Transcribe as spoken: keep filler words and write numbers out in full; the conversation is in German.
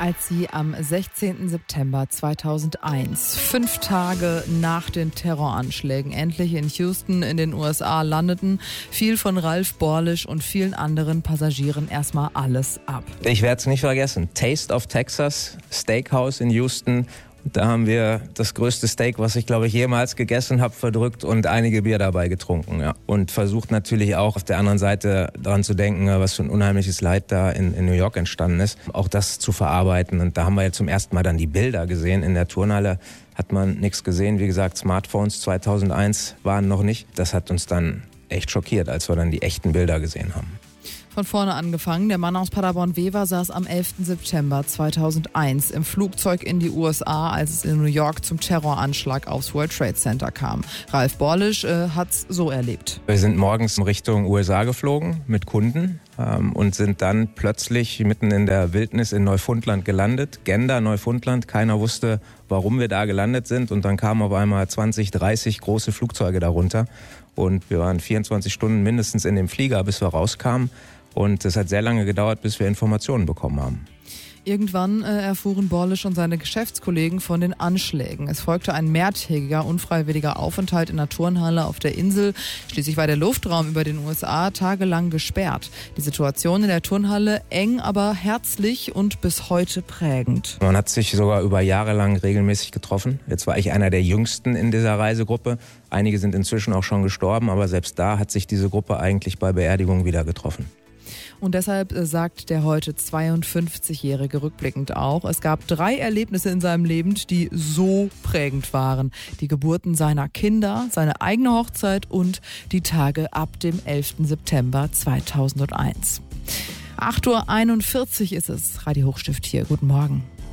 als sie am sechzehnten September zweitausendeins, fünf Tage nach den Terroranschlägen, endlich in Houston in den U S A landeten, fiel von Ralf Borlisch und vielen anderen Passagieren erstmal alles ab. Ich werde es nicht vergessen. Taste of Texas, Steakhouse in Houston. Da haben wir das größte Steak, was ich, glaube ich, jemals gegessen habe, verdrückt und einige Bier dabei getrunken. Ja. Und versucht natürlich auch auf der anderen Seite daran zu denken, was für ein unheimliches Leid da in, in New York entstanden ist. Auch das zu verarbeiten. Und da haben wir ja zum ersten Mal dann die Bilder gesehen. In der Turnhalle hat man nichts gesehen. Wie gesagt, Smartphones zweitausendeins waren noch nicht. Das hat uns dann echt schockiert, als wir dann die echten Bilder gesehen haben. Von vorne angefangen, der Mann aus Paderborn-Wever saß am elften September zweitausendeins im Flugzeug in die U S A, als es in New York zum Terroranschlag aufs World Trade Center kam. Ralf Borlisch äh, hat's so erlebt. Wir sind morgens in Richtung U S A geflogen mit Kunden ähm, und sind dann plötzlich mitten in der Wildnis in Neufundland gelandet. Gander, Neufundland, keiner wusste, warum wir da gelandet sind. Und dann kamen auf einmal zwanzig, dreißig große Flugzeuge darunter. Und wir waren vierundzwanzig Stunden mindestens in dem Flieger, bis wir rauskamen. Und es hat sehr lange gedauert, bis wir Informationen bekommen haben. Irgendwann äh, erfuhren Borlisch und seine Geschäftskollegen von den Anschlägen. Es folgte ein mehrtägiger, unfreiwilliger Aufenthalt in der Turnhalle auf der Insel. Schließlich war der Luftraum über den U S A tagelang gesperrt. Die Situation in der Turnhalle eng, aber herzlich und bis heute prägend. Man hat sich sogar über Jahre lang regelmäßig getroffen. Jetzt war ich einer der Jüngsten in dieser Reisegruppe. Einige sind inzwischen auch schon gestorben, aber selbst da hat sich diese Gruppe eigentlich bei Beerdigungen wieder getroffen. Und deshalb sagt der heute zweiundfünfzigjährige rückblickend auch, es gab drei Erlebnisse in seinem Leben, die so prägend waren. Die Geburten seiner Kinder, seine eigene Hochzeit und die Tage ab dem elften September zweitausendeins. acht Uhr einundvierzig ist es. Radio Hochstift hier. Guten Morgen.